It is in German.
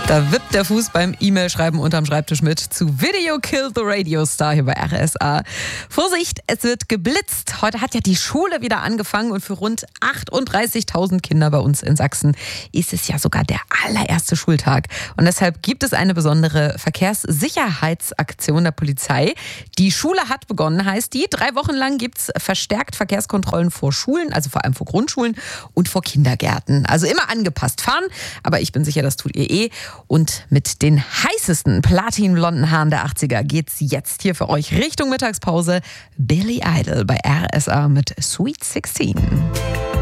Da wippt der Fuß beim E-Mail-Schreiben unterm Schreibtisch mit zu Video Killed the Radio Star hier bei RSA. Vorsicht, es wird geblitzt. Heute hat ja die Schule wieder angefangen und für rund 38.000 Kinder bei uns in Sachsen ist es ja sogar der allererste Schultag. Und deshalb gibt es eine besondere Verkehrssicherheitsaktion der Polizei. Die Schule hat begonnen, heißt die. 3 Wochen lang gibt es verstärkt Verkehrskontrollen vor Schulen, also vor allem vor Grundschulen und vor Kindergärten. Also immer angepasst fahren, aber ich bin sicher, das tut ihr eh. Und mit den heißesten platinblonden Haaren der 80er geht's jetzt hier für euch Richtung Mittagspause. Billy Idol bei RSA mit Sweet 16.